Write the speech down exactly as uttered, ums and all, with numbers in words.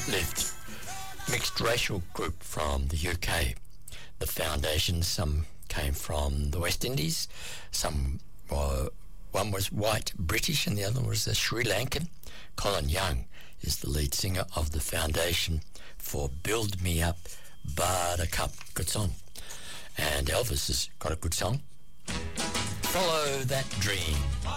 lived. Mixed racial group from the U K. The Foundation, some came from the West Indies, some were, one was white British and the other was a Sri Lankan. Colin Young is the lead singer of the Foundation for Build Me Up, Buttercup. Good song. And Elvis has got a good song. Follow That Dream.